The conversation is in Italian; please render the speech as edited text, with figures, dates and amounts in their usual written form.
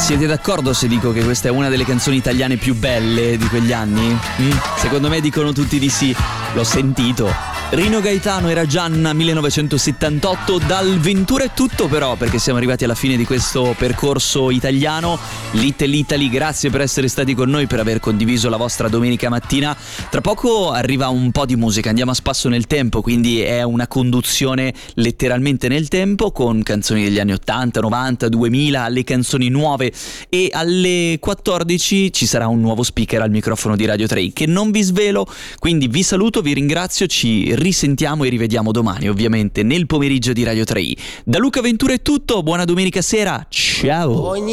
Siete d'accordo se dico che questa è una delle canzoni italiane più belle di quegli anni? Secondo me dicono tutti di sì, l'ho sentito. Rino Gaetano era Gianna 1978, dal Ventura è tutto però, perché siamo arrivati alla fine di questo percorso italiano. Little Italy, grazie per essere stati con noi, per aver condiviso la vostra domenica mattina. Tra poco arriva un po' di musica, andiamo a spasso nel tempo, quindi è una conduzione letteralmente nel tempo, con canzoni degli anni 80, 90, 2000, le canzoni nuove, e alle 14 ci sarà un nuovo speaker al microfono di Radio 3 che non vi svelo, quindi vi saluto, vi ringrazio, ci risentiamo e rivediamo domani ovviamente nel pomeriggio di Radio 3. Da Luca Ventura è tutto, buona domenica sera, ciao!